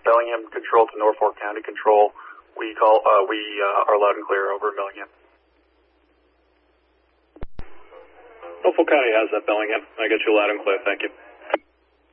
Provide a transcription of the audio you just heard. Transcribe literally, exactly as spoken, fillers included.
Bellingham Control to Norfolk County Control. We call, uh, we uh, are loud and clear over Bellingham. Norfolk County has that, Bellingham. I get you loud and clear. Thank you.